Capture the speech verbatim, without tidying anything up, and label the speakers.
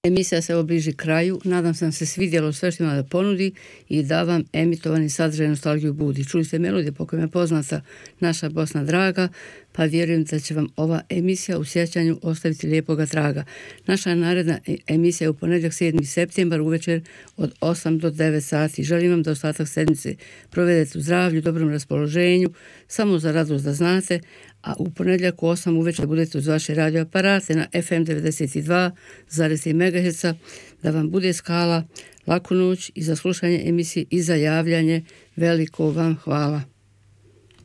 Speaker 1: Emisija se obliži kraju, nadam se da se svidjelo sve što ima da ponudi i da vam emitovani sadržaj nostalgiju budi. Čuli ste melodije po kojima je poznata naša Bosna draga, pa vjerujem da će vam ova emisija u sjećanju ostaviti lijepoga traga. Naša naredna emisija je u ponedjeljak sedmi septembar uvečer od osam do devet sati. Želim vam da ostatak sedmice provedete u zdravlju, dobrom raspoloženju, samo za radost da znate, a u ponedjeljak u osam uvečer budete uz vaše radioaparate na F M devedeset dva zarez tri megaherca, da vam bude skala, laku noć i za slušanje emisije i za javljanje. Veliko vam hvala.